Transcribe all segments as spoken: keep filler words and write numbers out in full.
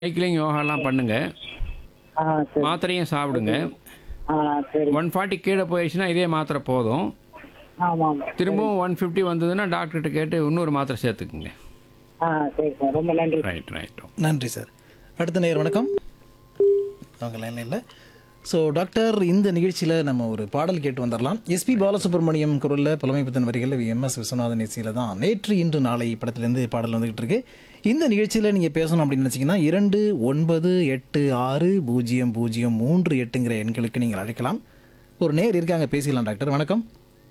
Cycling யோகாலாம் பண்ணுங்க. ஆ சரி. மாத்திரையும் சாப்பிடுங்க. ஆ சரி. ஒன் ஃபார்ட்டி கீழே போயிடுச்சுன்னா இதே மாத்திரை போதும். ஆமாம். திரும்பவும் ஒன் ஃபிஃப்டி வந்ததுன்னா டாக்டர்கிட்ட கேட்டு இன்னொரு மாத்திரை சேர்த்துக்குங்க. ஆ சரி சார். ரொம்ப நன்றி. ரைட் ரைட் நன்றி சார். அடுத்த நேயர் வணக்கம். அவங்க லைனில் இல்லை. ஸோ டாக்டர், இந்த நிகழ்ச்சியில் நம்ம ஒரு பாடல் கேட்டு வந்துடலாம். எஸ்பி பாலசுப்ரமணியம் குரலில் புலமைப்புத்தன் வரிகளில் எம் எஸ் விஸ்வநாதன் இசையில் தான் நேற்று இன்று நாளை படத்துலேருந்து பாடல் வந்துகிட்டு இருக்கு. இந்த நிகழ்ச்சியில் நீங்கள் பேசணும் அப்படின்னு நினச்சிங்கன்னா இரண்டு ஒன்பது எட்டு ஆறு பூஜ்ஜியம் பூஜ்ஜியம் மூன்று எட்டுங்கிற எண்களுக்கு நீங்கள் அழைக்கலாம். ஒரு நேர் இருக்காங்க, பேசிக்கலாம். டாக்டர் வணக்கம்.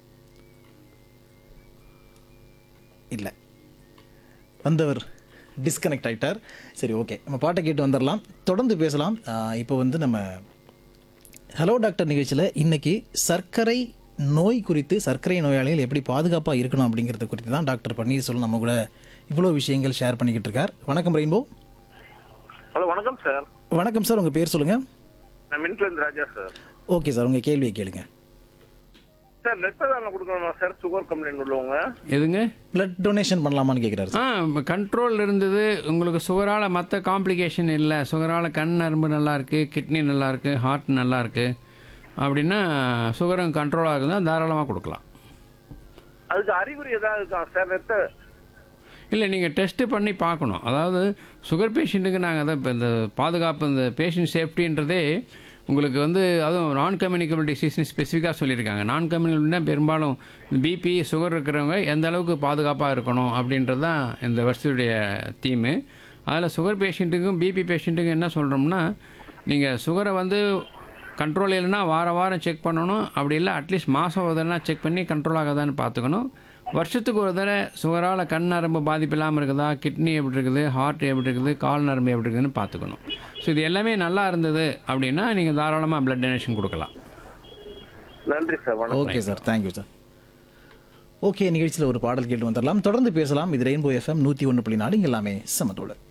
இல்லை, வந்தவர் டிஸ்கனெக்ட் ஆகிட்டார். சரி, ஓகே, நம்ம பாட்டை கேட்டு வந்துடலாம், தொடர்ந்து பேசலாம். இப்போ வந்து நம்ம ஹலோ டாக்டர் நிகழ்ச்சியில் இன்றைக்கி சர்க்கரை நோய் குறித்து, சர்க்கரை நோயாளிகள் எப்படி பாதுகாப்பாக இருக்கணும் அப்படிங்கிறத குறித்து தான் டாக்டர் பன்னீர்செல்வம் நம்ம கூட இவ்வளோ விஷயங்கள் ஷேர் பண்ணிக்கிட்டு இருக்கார். வணக்கம் ரெயின்போ. ஹலோ வணக்கம் சார். வணக்கம் சார், உங்கள் பேர் சொல்லுங்கள். நான் மின்ட்லேருந்து ராஜா சார். ஓகே சார், உங்கள் கேள்வியை கேளுங்க. சார் ரத்த தானம் கொடுக்கணுமா சார் சுகர் கம்ப்ளைண்ட் உள்ளவங்க? எதுங்க? பிளட் டொனேஷன் பண்ணலாமான்னு கேட்குறாரு ஆ சார். கண்ட்ரோல் இருந்தது, உங்களுக்கு சுகரால் மற்ற காம்ப்ளிகேஷன் இல்லை, சுகரால் கண் நரம்பு நல்லா இருக்குது, கிட்னி நல்லா இருக்குது, ஹார்ட் நல்லா இருக்குது அப்படின்னா சுகரும் கண்ட்ரோலாக இருந்தால் தாராளமாக கொடுக்கலாம். அதுக்கு அறிகுறி ஏதாவது இருக்கா சார்? ரத்த இல்லை, நீங்கள் டெஸ்ட்டு பண்ணி பார்க்கணும். அதாவது சுகர் பேஷண்ட்டுக்கு நாங்கள் தான் இப்போ இந்த பாதுகாப்பு, இந்த பேஷண்ட் சேஃப்டின்றதே உங்களுக்கு வந்து அதுவும் நான் கம்யூனிகபிள் டிசீஸ்னு ஸ்பெசிஃபிக்காக சொல்லியிருக்காங்க. நான் கம்யூனிகபிள்னா பெரும்பாலும் பிபி சுகர் இருக்கிறவங்க எந்த அளவுக்கு பாதுகாப்பாக இருக்கணும் அப்படின்றது தான் இந்த வருஷத்துடைய தீமு. அதில் சுகர் பேஷண்ட்டுக்கும் பிபி பேஷண்ட்டுக்கும் என்ன சொல்கிறோம்னா, நீங்கள் சுகரை வந்து கண்ட்ரோல் இல்லைன்னா வார வாரம் செக் பண்ணணும். அப்படி இல்லை அட்லீஸ்ட் மாதம் ஒரு தடவை செக் பண்ணி கண்ட்ரோல் ஆகாதான்னு பார்த்துக்கணும். வருஷத்துக்கு ஒரு தடவை சுகரால் கண் நரம்பு பாதிப்பு இல்லாமல் இருக்குதா, கிட்னி எப்படி இருக்குது, ஹார்ட் எப்படி இருக்குது, கால் நரம்பு எப்படி இருக்குதுன்னு பார்த்துக்கணும். ஸோ இது எல்லாமே நல்லா இருந்தது அப்படின்னா நீங்கள் தாராளமாக பிளட் டொனேஷன் கொடுக்கலாம். நன்றி சார். வணக்கம். Okay sir, thank you sir. Okay, நிகழ்ச்சியில் ஒரு பாடல் கேட்டு வந்துடலாம், தொடர்ந்து பேசலாம். இது ரெயின்போ எஃப்எம் நூற்றி ஒன்று புள்ளி நாலு, இங்கே எல்லாமே சமத்தோடு.